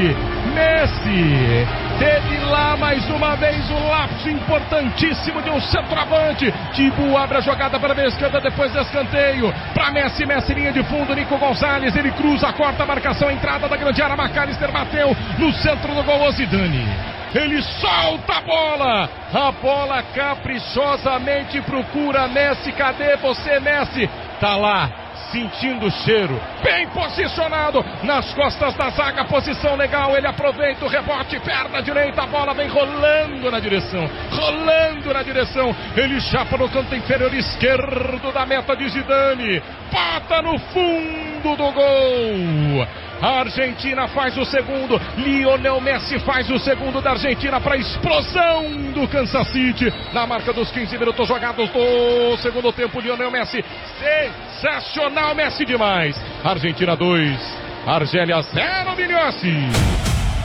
Messi teve lá mais uma vez o lapso importantíssimo de um centroavante. Thibaut abre a jogada para a esquerda, depois de escanteio para Messi, linha de fundo, Nico Gonzalez, ele cruza, corta a marcação, a entrada da grande área, McAllister bateu no centro do gol, Zidane. Ele solta a bola caprichosamente procura Messi. Cadê você, Messi? Tá lá, sentindo o cheiro, bem posicionado nas costas da zaga, posição legal, ele aproveita o rebote, perna direita, a bola vem rolando na direção, ele chapa no canto inferior esquerdo da meta de Zidane, bota no fundo do gol. A Argentina faz o segundo, Lionel Messi faz o segundo da Argentina para a explosão do Kansas City. Na marca dos 15 minutos jogados do segundo tempo, Lionel Messi, sensacional, Messi demais. Argentina 2, Argélia 0, Vinicius.